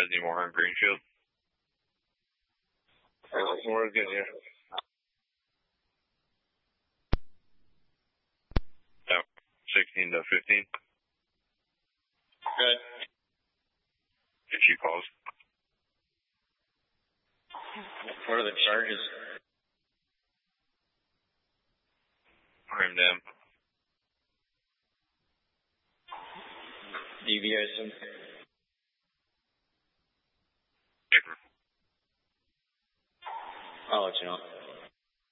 anymore on Greenfield. We're good here. Yeah, 16 to 15. Good. If she calls. What are the charges? Armed them. Deviation. I'll let you know.